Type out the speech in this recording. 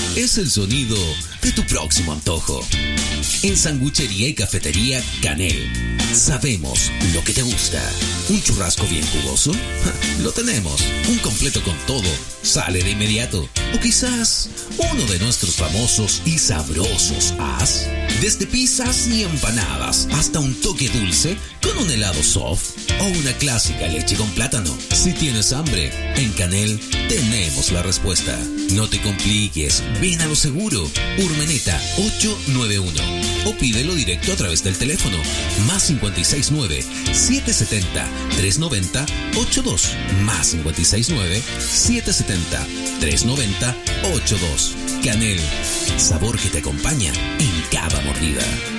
es el sonido de tu próximo antojo. En Sanguchería y Cafetería Canel, sabemos lo que te gusta. ¿Un churrasco bien jugoso? Lo tenemos. Un completo con todo sale de inmediato. O quizás uno de nuestros famosos y sabrosos as. Desde pizzas y empanadas hasta un toque dulce con un helado soft o una clásica leche con plátano. Si tienes hambre, en Canel tenemos la respuesta. No te compliques, ven a lo seguro. Urmeneta 891 o pídelo directo a través del teléfono más 569-770-390-82 más 569-770-390-82. Canel, sabor que te acompaña en cada mordida.